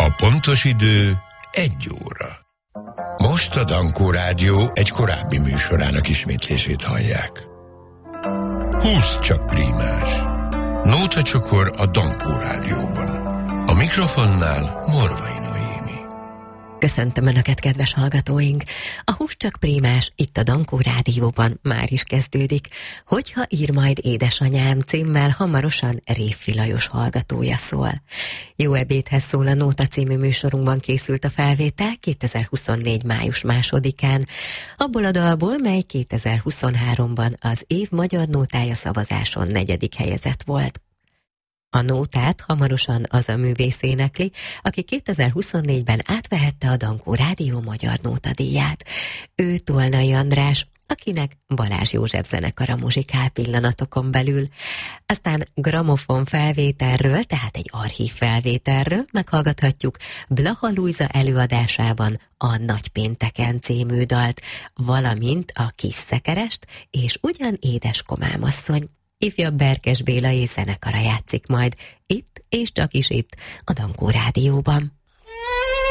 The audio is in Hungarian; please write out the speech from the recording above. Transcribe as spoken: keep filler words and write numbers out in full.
A pontos idő egy óra. Most a Dankó Rádió egy korábbi műsorának ismétlését hallják. Húsz csak prímás. Nóta csokor a Dankó Rádióban. A mikrofonnál Morvai Noémi. Köszöntöm Önöket, kedves hallgatóink! A Húsz csak prímás itt a Dankó Rádióban már is kezdődik. Hogyha ír majd édesanyám címmel hamarosan Révfi Lajos hallgatója szól. Jó ebédhez szól a Nóta című műsorunkban készült a felvétel kétezer-huszonnégy. május másodikán. Abból a dalból, mely kétezer-huszonháromban az év magyar nótája szavazáson negyedik helyezett volt. A nótát hamarosan az a művész énekli, aki kétezer-huszonnégyben átvehette a Dankó Rádió magyar nótadíját. Ő Tolnai András, akinek Balázs József zenekara muzsikál pillanatokon belül. Aztán gramofon felvételről, tehát egy archív felvételről meghallgathatjuk Blaha Lujza előadásában a Nagypénteken című dalt, valamint a Kis szekerest és Ugyan édes komámasszony. Ifjabb Berkes Béla és zenekara játszik majd itt és csak is itt a Dankó Rádióban.